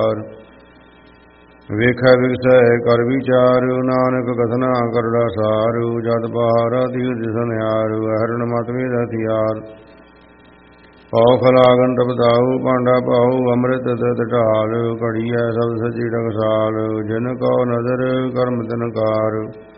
ਵੇਖੈ ਵਿਗਸੈ ਕਰ ਵਿਚਾਰੂ, ਨਾਨਕ ਕਥਨਾ ਕਰੜਾ ਸਾਰੂ। ਜਦ ਪਹਾਰਾ ਤੀਰਥ ਸੁਨਿਆਰੂ, ਹਰਣ ਮਤ ਮੇਦ ਹਥਿਆਰ। ਔਖ ਲਾਗਨ ਤਪਤਾਉ, ਭਾਂਡਾ ਪਾਉ ਅੰਮ੍ਰਿਤ ਤਿਤ ਢਾਲ। ਘੜੀਐ ਸਬਦ ਸੱਚੀ ਟਕਸਾਲ, ਜਿਨ ਕਉ ਨਦਰ ਕਰਮ ਤਿਨ ਕਾਰ।